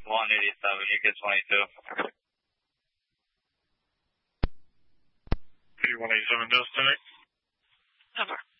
187, you get 22. 8187 Delta 10. Over.